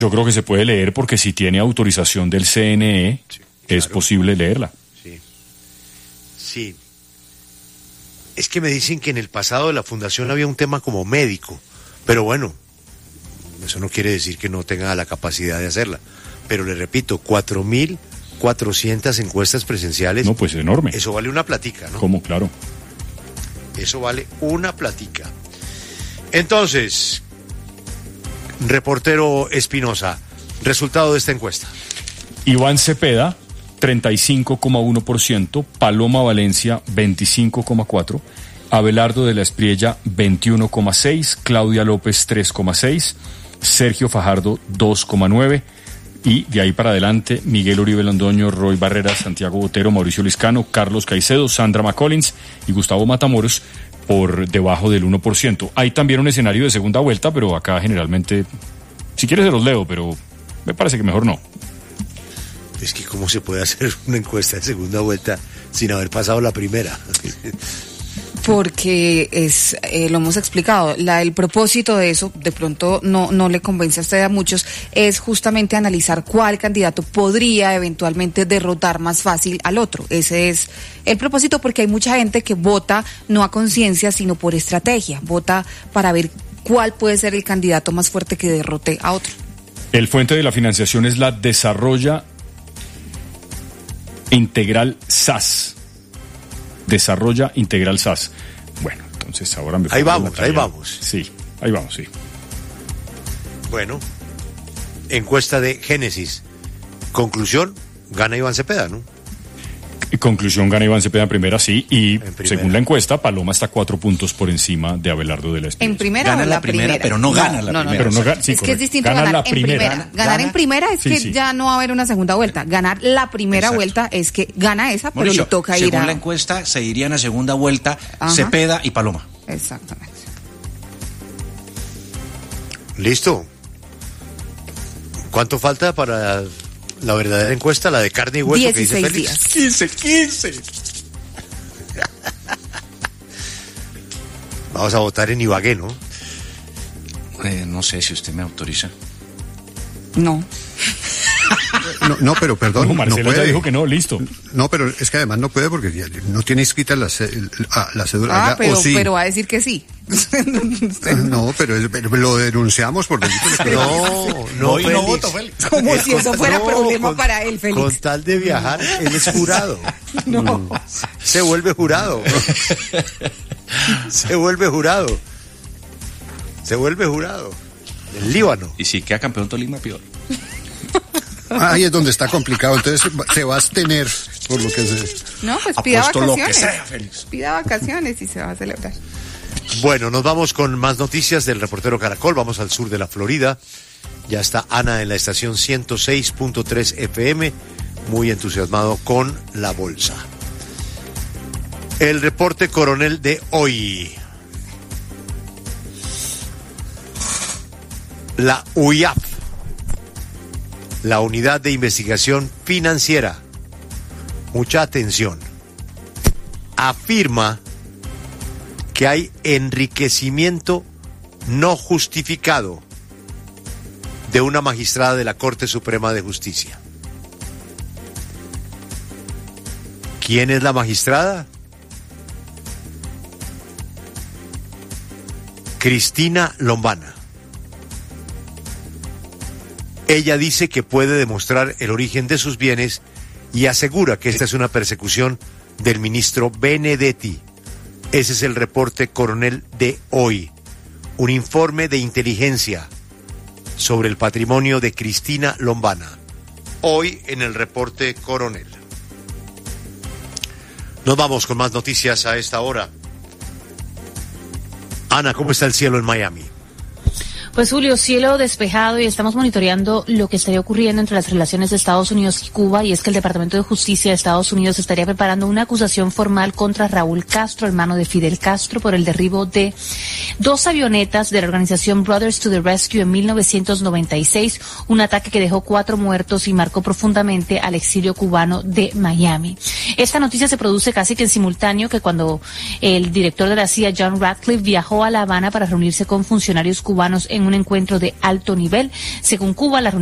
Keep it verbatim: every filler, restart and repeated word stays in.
Yo creo que se puede leer porque si tiene autorización del C N E, sí, claro, es posible leerla. Sí. Sí. Es que me dicen que en el pasado de la fundación había un tema como médico, pero bueno, eso no quiere decir que no tenga la capacidad de hacerla. Pero le repito, cuatro mil cuatrocientas encuestas presenciales. No, pues enorme. Eso vale una platica, ¿no? ¿Cómo? Claro. Eso vale una platica. Entonces, reportero Espinosa, resultado de esta encuesta. Iván Cepeda, treinta y cinco coma uno por ciento, Paloma Valencia, veinticinco coma cuatro por ciento, Abelardo de la Espriella, veintiuno coma seis por ciento, Claudia López, tres coma seis por ciento, Sergio Fajardo, dos coma nueve por ciento, y de ahí para adelante, Miguel Uribe Londoño, Roy Barreras, Santiago Botero, Mauricio Liscano, Carlos Caicedo, Sandra McCollins y Gustavo Matamoros por debajo del uno por ciento. Hay también un escenario de segunda vuelta, pero acá generalmente, si quieres se los leo, pero me parece que mejor no. Es que cómo se puede hacer una encuesta de segunda vuelta sin haber pasado la primera. Porque es, eh, lo hemos explicado, la, el propósito de eso, de pronto no, no le convence a usted a muchos, es justamente analizar cuál candidato podría eventualmente derrotar más fácil al otro. Ese es el propósito, porque hay mucha gente que vota no a conciencia, sino por estrategia, vota para ver cuál puede ser el candidato más fuerte que derrote a otro. El fuente de la financiación es la Desarrolla Integral S A S. Desarrolla Integral S A S. Bueno, entonces ahora me... Ahí vamos, ahí vamos. Sí, ahí vamos, sí. Bueno, encuesta de Génesis. Conclusión, gana Iván Cepeda, ¿no? Conclusión, gana Iván Cepeda en primera, sí, y primera. Según la encuesta, Paloma está cuatro puntos por encima de Abelardo de la Espriella. ¿En primera gana o la, la primera, primera? pero no gana la no, no, primera. Pero no ga- sí, es que es distinto gana ganar la en primera. primera. Gana, Ganar gana. en primera es Sí, que sí. ya no va a haber una segunda vuelta. Ganar la primera Exacto. vuelta es que gana esa, pero Mauricio, le toca ir según a... la encuesta, se irían a segunda vuelta Ajá. Cepeda y Paloma. Exactamente. Listo. ¿Cuánto falta para la verdadera encuesta, la de carne y hueso que dice dieciséis Félix? días. quince, quince. Vamos a votar en Ibagué, ¿no? Eh, no sé si usted me autoriza. No. No, no, pero perdón, No, no, Marcela ya puede. dijo que no, listo. No, pero es que además no puede porque ya no tiene inscrita la, ce- ah, la cédula. Ah, allá, pero, o sí. pero va a decir que sí. No, pero, es- pero lo denunciamos por delito de No, no, Hoy no Félix. voto, Félix. Como si eso fuera No, problema con- para él, Félix. Con tal de viajar, él es jurado. No. Se vuelve jurado. Se vuelve jurado. Se vuelve jurado. El Líbano. Y si queda campeón Tolima, peor. Ahí es donde está complicado, entonces se va a abstener por lo que se... No, pues pida Apuesto lo que vacaciones. sea, Félix. Pida vacaciones y se va a celebrar. Bueno, nos vamos con más noticias del reportero Caracol. Vamos al sur de la Florida. Ya está Ana en la estación ciento seis punto tres F M, muy entusiasmado con la bolsa. El reporte coronel de hoy. La U I A F, la Unidad de Investigación Financiera, mucha atención, afirma que hay enriquecimiento no justificado de una magistrada de la Corte Suprema de Justicia. ¿Quién es la magistrada? Cristina Lombana. Ella dice que puede demostrar el origen de sus bienes y asegura que esta es una persecución del ministro Benedetti. Ese es el reporte coronel de hoy. Un informe de inteligencia sobre el patrimonio de Cristina Lombana. Hoy en el reporte coronel. Nos vamos con más noticias a esta hora. Ana, ¿cómo está el cielo en Miami? Pues Julio, cielo despejado y estamos monitoreando lo que estaría ocurriendo entre las relaciones de Estados Unidos y Cuba, y es que el Departamento de Justicia de Estados Unidos estaría preparando una acusación formal contra Raúl Castro, hermano de Fidel Castro, por el derribo de dos avionetas de la organización Brothers to the Rescue en mil novecientos noventa y seis, un ataque que dejó cuatro muertos y marcó profundamente al exilio cubano de Miami. Esta noticia se produce casi que en simultáneo que cuando el director de la C I A, John Ratcliffe, viajó a La Habana para reunirse con funcionarios cubanos en en un encuentro de alto nivel. Según Cuba, la